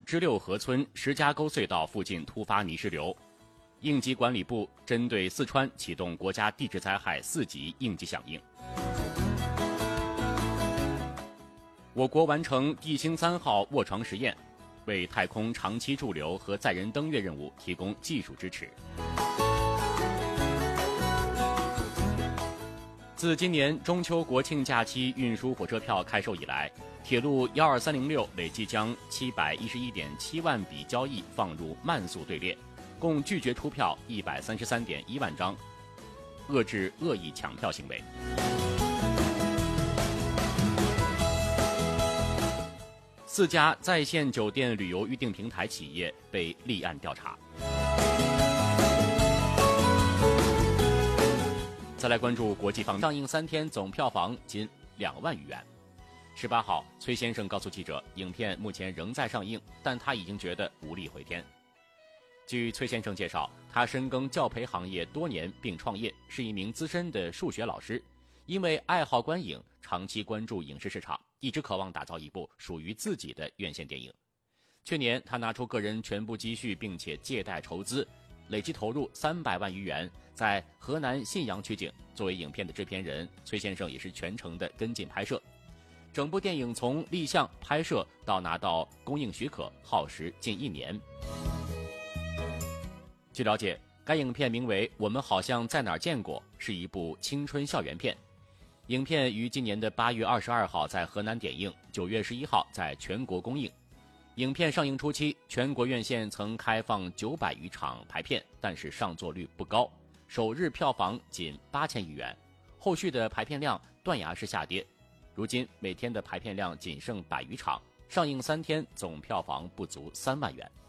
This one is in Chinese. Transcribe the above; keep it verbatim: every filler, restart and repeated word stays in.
支六河村石家沟隧道附近突发泥石流，应急管理部针对四川启动国家地质灾害四级应急响应。我国完成地星三号卧床实验，为太空长期驻留和载人登月任务提供技术支持。自今年中秋国庆假期运输火车票开售以来，铁路一二三零六累计将七百一十一点七万笔交易放入慢速队列，共拒绝出票一百三十三点一万张，遏制恶意抢票行为。四家在线酒店旅游预订平台企业被立案调查。再来关注国际方面，上映三天总票房仅两万余元。十八号，崔先生告诉记者，影片目前仍在上映，但他已经觉得无力回天。据崔先生介绍，他深耕教培行业多年并创业，是一名资深的数学老师。因为爱好观影，长期关注影视市场，一直渴望打造一部属于自己的院线电影。去年，他拿出个人全部积蓄，并且借贷筹资，累计投入三百万余元，在河南信阳取景。作为影片的制片人，崔先生也是全程的跟进拍摄。整部电影从立项、拍摄到拿到公映许可，耗时近一年。据了解，该影片名为《我们好像在哪儿见过》，是一部青春校园片。影片于今年的八月二十二号在河南点映，九月十一号在全国公映。影片上映初期，全国院线曾开放九百余场排片，但是上座率不高，首日票房仅八千余元，后续的排片量断崖式下跌。如今每天的排片量仅剩百余场，上映三天总票房不足三万元。